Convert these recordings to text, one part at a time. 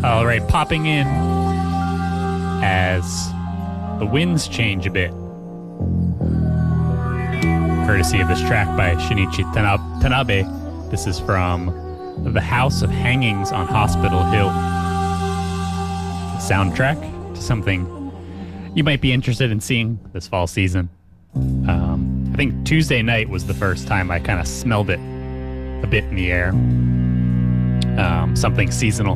All right, popping in as the winds change a bit. Courtesy of this track by Shinichi Tanabe. This is from The House of Hangings on Hospital Hill. Soundtrack to something you might be interested in seeing this fall season. I think Tuesday night was the first time I kind of smelled it a bit in the air. Something seasonal.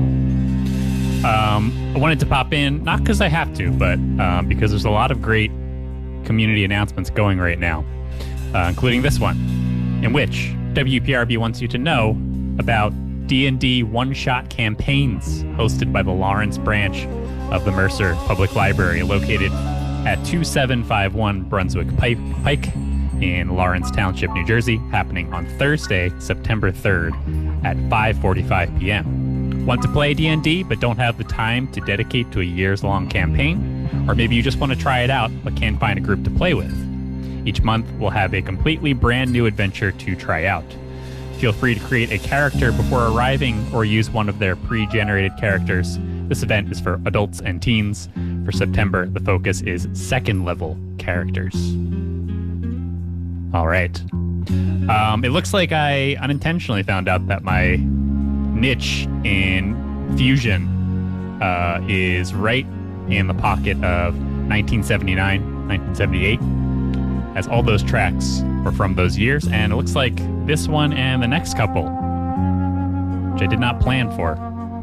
I wanted to pop in, not because I have to, but because there's a lot of great community announcements going right now, including this one, in which WPRB wants you to know about D&D one-shot campaigns hosted by the Lawrence branch of the Mercer Public Library, located at 2751 Brunswick Pike in Lawrence Township, New Jersey, happening on Thursday, September 3rd at 5:45 p.m. Want to play D&D but don't have the time to dedicate to a years-long campaign? Or maybe you just want to try it out but can't find a group to play with? Each month, we'll have a completely brand new adventure to try out. Feel free to create a character before arriving or use one of their pre-generated characters. This event is for adults and teens. For September, the focus is second-level characters. All right. It looks like I unintentionally found out that my niche in fusion is right in the pocket of 1979, 1978, as all those tracks were from those years, and it looks like this one and the next couple, which I did not plan for.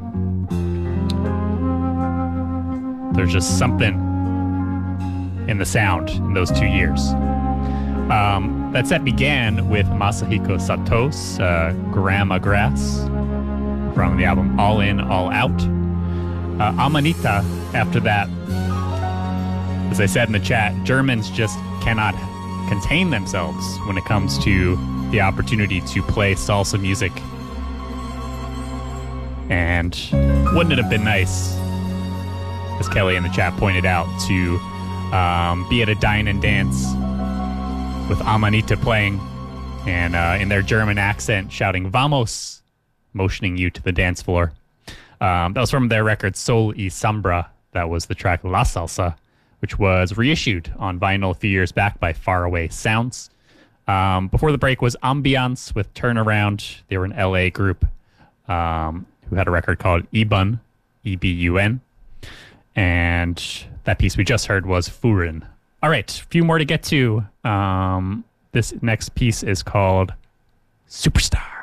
There's just something in the sound in those 2 years. That set began with Masahiko Sato's Grandma Grass from the album All In, All Out. Amanita, after that, as I said in the chat, Germans just cannot contain themselves when it comes to the opportunity to play salsa music. And wouldn't it have been nice, as Kelly in the chat pointed out, to be at a dine and dance with Amanita playing and in their German accent shouting "Vamos," motioning you to the dance floor. That was from their record Sol y Sombra. That was the track La Salsa, which was reissued on vinyl a few years back by Faraway Sounds. Before the break was Ambiance with Turnaround. They were an LA group who had a record called Ebun, E-B-U-N. And that piece we just heard was Furin. All right, a few more to get to. This next piece is called Superstar.